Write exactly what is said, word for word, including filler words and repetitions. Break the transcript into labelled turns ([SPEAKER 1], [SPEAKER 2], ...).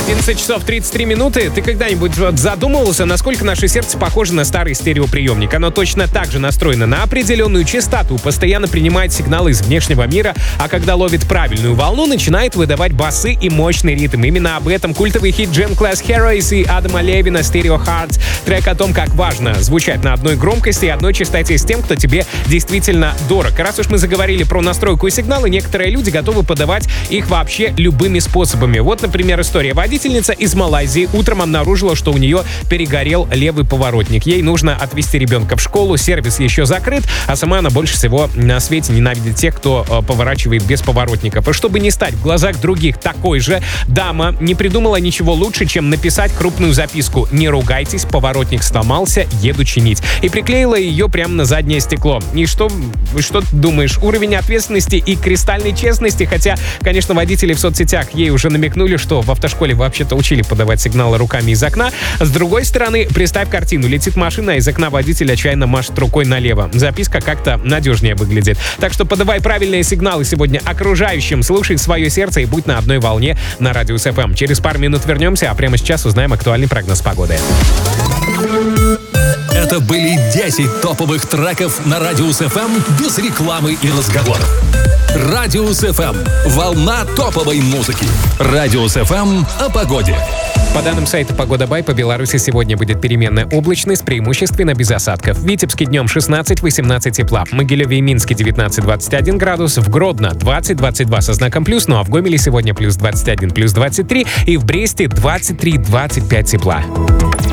[SPEAKER 1] одиннадцать часов тридцать три минуты. Ты когда-нибудь задумывался, насколько наше сердце похоже на старый стереоприемник? Оно точно так же настроено на определенную частоту, постоянно принимает сигналы из внешнего мира, а когда ловит правильную волну, начинает выдавать басы и мощный ритм. Именно об этом культовый хит Gym Class Heroes и Адама Левина Stereo Hearts. Трек о том, как важно звучать на одной громкости и одной частоте с тем, кто тебе действительно дорог. Раз уж мы заговорили про настройку и сигналы, некоторые люди готовы подавать их вообще любыми способами. Вот, например, история. Водительница из Малайзии утром обнаружила, что у нее перегорел левый поворотник. Ей нужно отвезти ребенка в школу, сервис еще закрыт, а сама она больше всего на свете ненавидит тех, кто э, поворачивает без поворотников. И чтобы не стать в глазах других такой же, дама не придумала ничего лучше, чем написать крупную записку: «Не ругайтесь, поворотник сломался, еду чинить». И приклеила ее прямо на заднее стекло. И что, что ты думаешь? Уровень ответственности и кристальной честности, хотя, конечно, водители в соцсетях ей уже намекнули, что в автошколе вообще-то учили подавать сигналы руками из окна. С другой стороны, представь картину. Летит машина, а из окна водитель отчаянно машет рукой налево. Записка как-то надежнее выглядит. Так что подавай правильные сигналы сегодня окружающим, слушай свое сердце и будь на одной волне на Радиус эф эм. Через пару минут вернемся, а прямо сейчас узнаем актуальный прогноз погоды.
[SPEAKER 2] Это были десять топовых треков на Радиус эф эм без рекламы и разговоров. Радиус эф эм. Волна топовой музыки. Радиус эф эм о погоде.
[SPEAKER 1] По данным сайта Погода Бай, по Беларуси сегодня будет переменная облачность, преимущественно без осадков. В Витебске днем шестнадцать-восемнадцать тепла. В Могилеве и Минске девятнадцать-двадцать один градус. В Гродно двадцать-двадцать два со знаком плюс. Ну а в Гомеле сегодня плюс двадцать один, плюс двадцать три. И в Бресте двадцать три-двадцать пять тепла.